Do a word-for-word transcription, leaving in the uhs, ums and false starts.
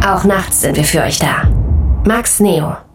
Auch nachts sind wir für euch da. Max Neo.